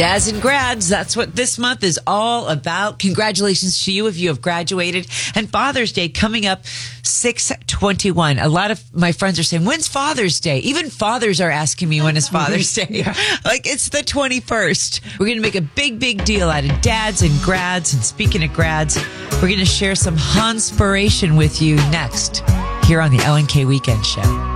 Dads and grads, that's what this month is all about. Congratulations to you if you have graduated. And Father's Day coming up 6/21. A lot of my friends are saying, when's Father's Day? Even fathers are asking me when is Father's Day. Yeah. Like, it's the 21st. We're going to make a big deal out of dads and grads. And speaking of grads, we're going to share some Hanspiration with you next here on the LNK Weekend Show.